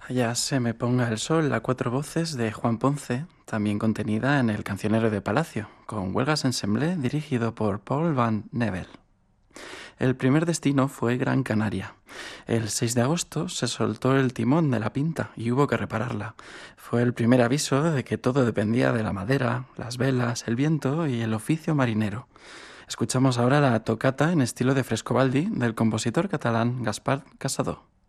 Ya se me ponga el sol a cuatro voces de Juan Ponce, también contenida en El cancionero de Palacio, con Huelgas Ensemble dirigido por Paul Van Nevel. El primer destino fue Gran Canaria. El 6 de agosto se soltó el timón de la Pinta y hubo que repararla. Fue el primer aviso de que todo dependía de la madera, las velas, el viento y el oficio marinero. Escuchamos ahora la tocata en estilo de Frescobaldi del compositor catalán Gaspar Casado.